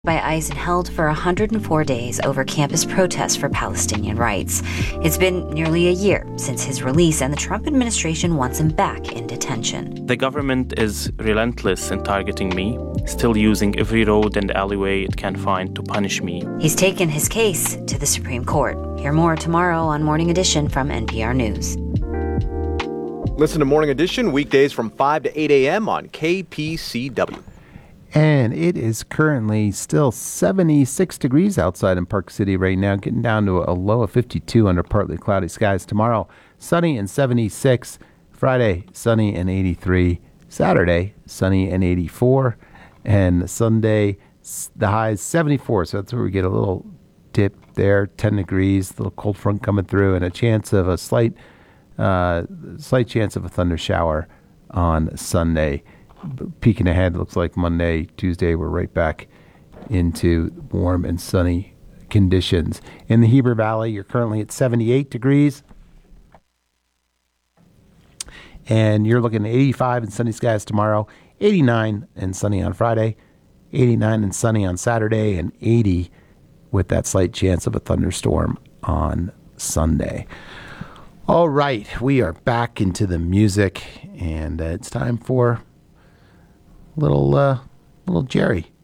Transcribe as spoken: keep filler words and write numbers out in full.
by ICE and held for one hundred four days over campus protests for Palestinian rights. It's been nearly a year since his release, and the Trump administration wants him back in detention. The government is relentless in targeting me, still using every road and alleyway it can find to punish me. He's taken his case to the Supreme Court. Hear more tomorrow on Morning Edition from N P R News. Listen to Morning Edition weekdays from five to eight a.m. on K P C W. And it is currently still seventy-six degrees outside in Park City right now, getting down to a low of fifty-two under partly cloudy skies. Tomorrow, sunny and seventy-six. Friday, sunny and eighty-three. Saturday, sunny and eighty-four. And Sunday, the high is seventy-four. So that's where we get a little dip there, ten degrees, a little cold front coming through, and a chance of a slight, uh, slight chance of a thunder shower on Sunday. Peeking ahead, looks like Monday, Tuesday, we're right back into warm and sunny conditions. In the Heber Valley, you're currently at seventy-eight degrees. And you're looking at eighty-five and sunny skies tomorrow, eighty-nine and sunny on Friday, eighty-nine and sunny on Saturday, and eighty with that slight chance of a thunderstorm on Sunday. All right, we are back into the music, and uh, it's time for little uh, little Jerry.